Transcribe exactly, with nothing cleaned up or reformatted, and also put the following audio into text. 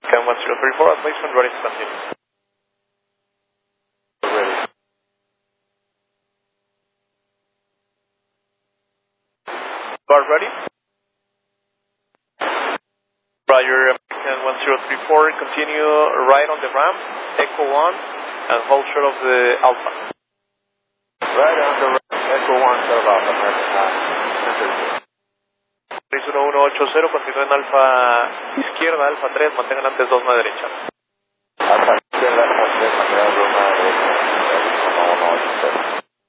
Can one zero three four, advise when ready to continue. Ready. Bar ready? Roger, American one zero three four, continue right on the ramp, Echo one, and hold short of the Alpha. Right on the ramp, Echo one, short of Alpha, American nine. uno uno ocho cero, continúen Alfa izquierda, Alfa tres, mantengan antes dos a derecha.